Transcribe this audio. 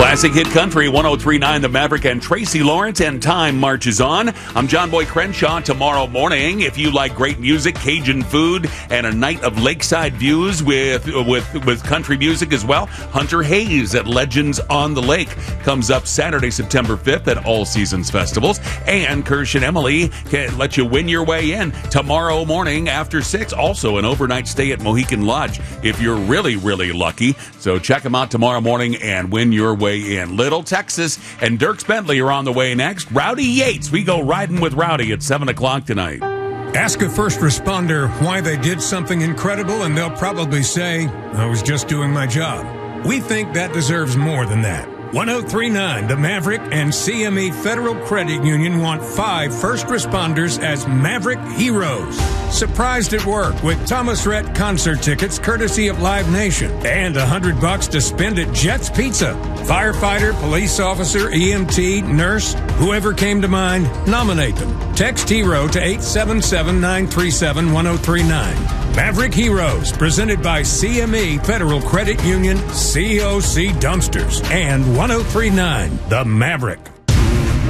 Classic Hit Country 103.9 The Maverick and Tracy Lawrence, and time marches on. I'm John Boy Crenshaw. Tomorrow morning, if you like great music, Cajun food, and a night of lakeside views with country music as well, Hunter Hayes at Legends on the Lake comes up Saturday, September 5th at All Seasons Festivals. And Kirsch and Emily can let you win your way in tomorrow morning after 6. Also, an overnight stay at Mohican Lodge if you're really, really lucky. So check them out tomorrow morning and win your way in. Little Texas and Dierks Bentley are on the way next. Rowdy Yates, we go riding with Rowdy at 7 o'clock tonight. Ask a first responder why they did something incredible, and they'll probably say, I was just doing my job. We think that deserves more than that. 103.9 The Maverick and CME Federal Credit Union want 5 first responders as Maverick Heroes. Surprised at work with Thomas Rhett concert tickets courtesy of Live Nation, and $100 to spend at Jets Pizza. Firefighter, police officer, EMT, nurse, whoever came to mind, nominate them. Text HERO to 877-937-1039. Maverick Heroes, presented by CME Federal Credit Union, COC Dumpsters, and 103.9 The Maverick.